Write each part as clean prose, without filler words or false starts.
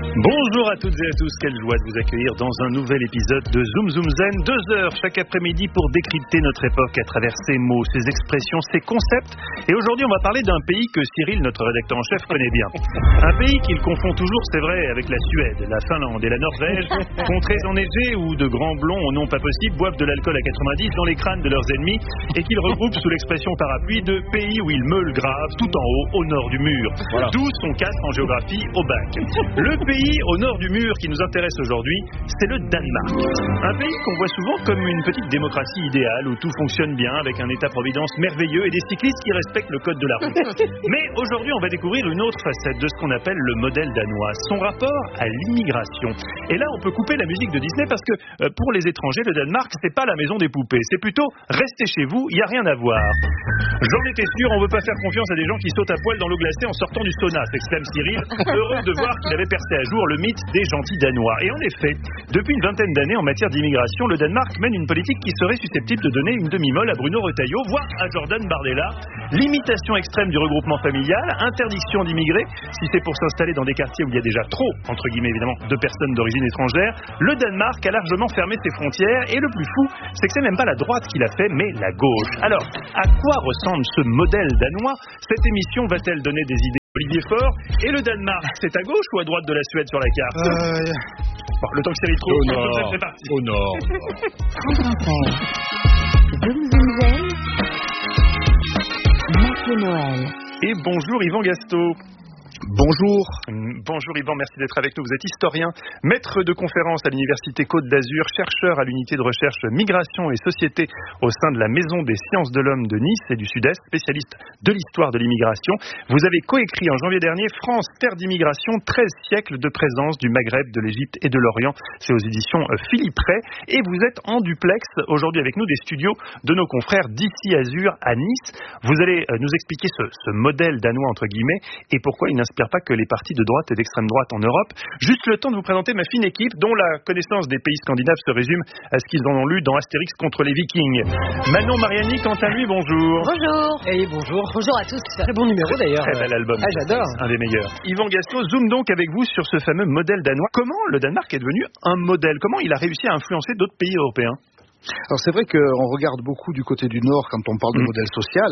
Bonjour à toutes et à tous, quelle joie de vous accueillir dans un nouvel épisode de Zoom Zoom Zen. 2 heures chaque après-midi pour décrypter notre époque à travers ses mots, ses expressions, ses concepts. Et aujourd'hui on va parler d'un pays que Cyril, notre rédacteur en chef, connaît bien. Un pays qu'il confond toujours, c'est vrai, avec la Suède, la Finlande et la Norvège. Contrées enneigées où de grands blonds au nom pas possible boivent de l'alcool à 90 dans les crânes de leurs ennemis et qu'ils regroupent sous l'expression parapluie de pays où ils meulent grave tout en haut au nord du mur. Voilà. D'où son casque en géographie au bac. Le pays au nord du mur qui nous intéresse aujourd'hui, c'est le Danemark. Un pays qu'on voit souvent comme une petite démocratie idéale où tout fonctionne bien avec un état-providence merveilleux et des cyclistes qui respectent le code de la route. Mais aujourd'hui, on va découvrir une autre facette de ce qu'on appelle le modèle danois, son rapport à l'immigration. Et là, on peut couper la musique de Disney parce que pour les étrangers, le Danemark, c'est pas la maison des poupées, c'est plutôt restez chez vous, il n'y a rien à voir. J'en étais sûr, on ne veut pas faire confiance à des gens qui sautent à poil dans l'eau glacée en sortant du sauna, s'exclame Cyril, heureux de voir qu'il avait percé à jour le mythe des gentils Danois. Et en effet, depuis une vingtaine d'années en matière d'immigration, le Danemark mène une politique qui serait susceptible de donner une demi-molle à Bruno Retailleau, voire à Jordan Bardella. Limitation extrême du regroupement familial, interdiction d'immigrer, si c'est pour s'installer dans des quartiers où il y a déjà trop, entre guillemets évidemment, de personnes d'origine étrangère. Le Danemark a largement fermé ses frontières et le plus fou, c'est que c'est même pas la droite qui l'a fait, mais la gauche. Alors, à quoi ressemble ce modèle danois? Cette émission va-t-elle donner des idées? Olivier Faure, et le Danemark, c'est à gauche ou à droite de la Suède sur la carte? Bon, le temps que Cyril trouve, c'est parti. Au nord. Zoom Zoom Zen, Mathieu Noël. Et bonjour Yvan Gasto. Bonjour. Bonjour Yvan, merci d'être avec nous. Vous êtes historien, maître de conférences à l'Université Côte d'Azur, chercheur à l'unité de recherche Migration et Société au sein de la Maison des Sciences de l'Homme de Nice et du Sud-Est, spécialiste de l'histoire de l'immigration. Vous avez coécrit en janvier dernier France, terre d'immigration, 13 siècles de présence du Maghreb, de l'Égypte et de l'Orient. C'est aux éditions Philippe Ray. Et vous êtes en duplex aujourd'hui avec nous des studios de nos confrères d'ici Azur à Nice. Vous allez nous expliquer ce modèle danois entre guillemets et pourquoi il n'inspire pas que les partis de droite et d'extrême droite en Europe. Juste le temps de vous présenter ma fine équipe dont la connaissance des pays scandinaves se résume à ce qu'ils en ont lu dans Astérix contre les Vikings. Manon Mariani, quant à lui, bonjour. Bonjour. Et bonjour. Bonjour à tous. Très bon numéro d'ailleurs. Très bel album. Ah, j'adore. Un des meilleurs. Yvan Gasto, zoom donc avec vous sur ce fameux modèle danois. Comment le Danemark est devenu un modèle? Comment il a réussi à influencer d'autres pays européens? Alors c'est vrai qu'on regarde beaucoup du côté du Nord quand on parle de modèle social.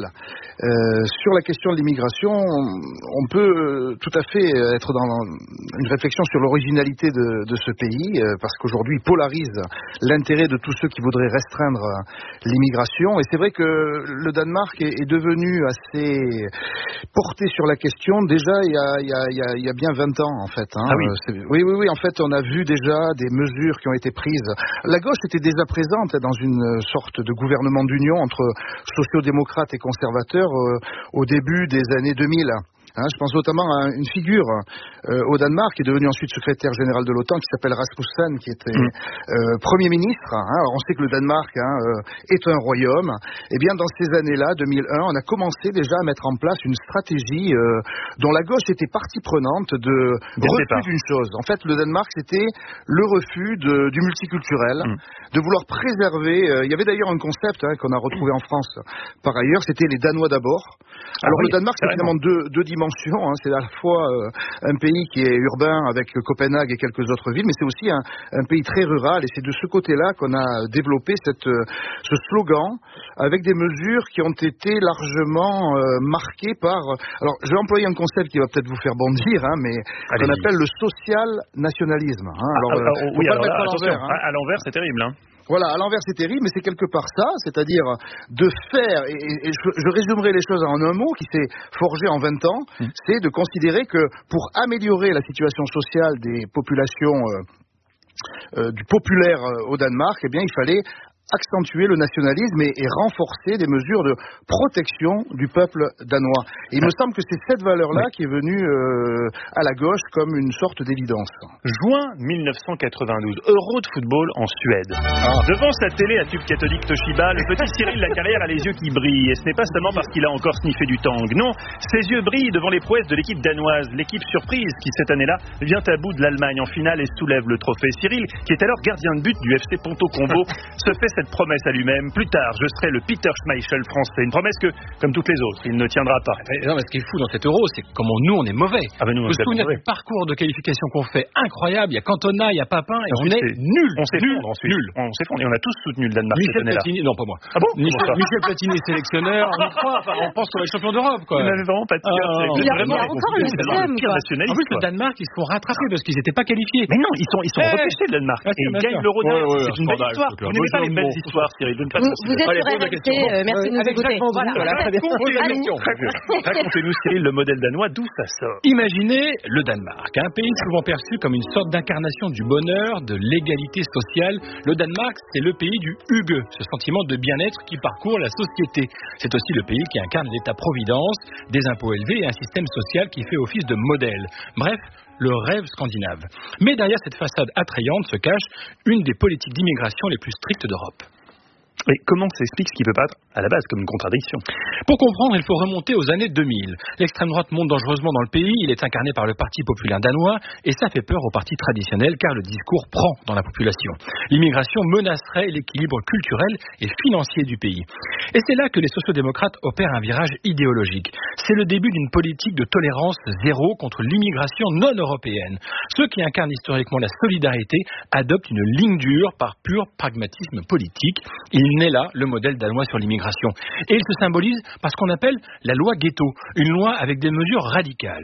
Sur la question de l'immigration, on peut tout à fait être dans une réflexion sur l'originalité de ce pays, parce qu'aujourd'hui il polarise l'intérêt de tous ceux qui voudraient restreindre l'immigration. Et c'est vrai que le Danemark est devenu assez porté sur la question déjà il y a bien 20 ans en fait. Hein. Ah oui. Oui, en fait on a vu déjà des mesures qui ont été prises. La gauche était déjà présente dans une sorte de gouvernement d'union entre sociodémocrates et conservateurs au début des années 2000. Je pense notamment à une figure au Danemark qui est devenue ensuite secrétaire général de l'OTAN qui s'appelle Rasmussen, qui était Premier ministre. Alors on sait que le Danemark est un royaume. Et bien dans ces années-là, 2001, on a commencé déjà à mettre en place une stratégie dont la gauche était partie prenante de refus d'une chose. En fait, le Danemark, c'était le refus du multiculturel, de vouloir préserver. Il y avait d'ailleurs un concept qu'on a retrouvé en France par ailleurs, c'était les Danois d'abord. Alors le Danemark, c'est finalement deux dimensions. C'est à la fois un pays qui est urbain avec Copenhague et quelques autres villes, mais c'est aussi un pays très rural. Et c'est de ce côté-là qu'on a développé ce slogan avec des mesures qui ont été largement marquées par... Alors, je vais employer un concept qui va peut-être vous faire bondir, mais qu'on appelle le social-nationalisme. Attention, à l'envers, c'est terrible. Voilà, à l'envers c'est terrible, mais c'est quelque part ça, c'est-à-dire de faire, et je résumerai les choses en un mot qui s'est forgé en 20 ans, c'est de considérer que pour améliorer la situation sociale des populations du populaire au Danemark, eh bien il fallait accentuer le nationalisme et renforcer des mesures de protection du peuple danois. Et il me semble que c'est cette valeur-là qui est venue à la gauche comme une sorte d'évidence. Juin 1992, Euro de football en Suède. Devant sa télé à tube cathodique Toshiba, le petit Cyril Lacarrière a les yeux qui brillent. Et ce n'est pas seulement parce qu'il a encore sniffé du tang. Non, ses yeux brillent devant les prouesses de l'équipe danoise. L'équipe surprise qui, cette année-là, vient à bout de l'Allemagne en finale et soulève le trophée. Cyril, qui est alors gardien de but du FC Ponto Combo, se fait cette promesse à lui-même. Plus tard, je serai le Peter Schmeichel français. Une promesse que, comme toutes les autres, il ne tiendra pas. Non, mais ce qui est fou dans cet euro, c'est comment nous, on est mauvais. Nous, vous vous souvenez du parcours de qualification qu'on fait incroyable. Il y a Cantona, il y a Papin, et on est nul. On s'effondre ensuite. On s'effondre. Et on a tous soutenu le Danemark. Michel Platini, non, pas moi. Ah bon? Michel Platini, sélectionneur. On y croit. Enfin, on pense qu'on va être champion d'Europe, quoi. Vous n'avez vraiment pas de cœur. Il y a encore le deuxième, pire nationaliste. En plus, le Danemark, ils se font rattraper parce qu'ils n'étaient pas qualifiés. Mais non, ils sont repêchés, le Danemark. Et ils gagnent l'euro derrière. C'est une belle histoire. Vous n'aimez pas les belles histoires, Cyril. Vous êtes sur RMC, merci de nous écouter. Racontez-nous, Cyril, le modèle danois, d'où ça sort? Imaginez le Danemark, un pays souvent perçu comme une sorte d'incarnation du bonheur, de l'égalité sociale. Le Danemark, c'est le pays du hygge, ce sentiment de bien-être qui parcourt la société. C'est aussi le pays qui incarne l'État-providence, des impôts élevés et un système social qui fait office de modèle. Bref, le rêve scandinave. Mais derrière cette façade attrayante se cache une des politiques d'immigration les plus strictes d'Europe. Et comment s'explique ce qui peut paraître à la base comme une contradiction? Pour comprendre, il faut remonter aux années 2000. L'extrême droite monte dangereusement dans le pays, il est incarné par le Parti populaire danois, et ça fait peur au parti traditionnel car le discours prend dans la population. L'immigration menacerait l'équilibre culturel et financier du pays. Et c'est là que les sociodémocrates opèrent un virage idéologique. C'est le début d'une politique de tolérance zéro contre l'immigration non européenne. Ceux qui incarnent historiquement la solidarité adoptent une ligne dure par pur pragmatisme politique. Il naît là le modèle danois sur l'immigration. Et il se symbolise par ce qu'on appelle la loi ghetto, une loi avec des mesures radicales.